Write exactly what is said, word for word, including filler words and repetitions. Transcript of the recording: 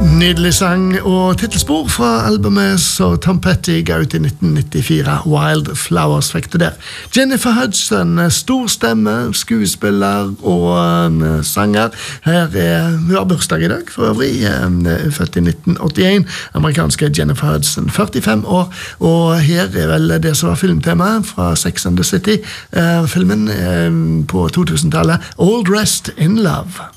Nydelig sang og titelspor fra albumet så Tom Petty ga ut i nitten nittifire. Wildflowers fikk du der. Jennifer Hudson, stor stemme, skuespiller og sanger. Her er, hun har bursdag i dag for øvrig, født i nitten åttien. Amerikanske Jennifer Hudson, førtifem år, og her er vel det som var filmtemaet fra Sex and the City. Filmen på to tusen-tallet, All Dressed in Love.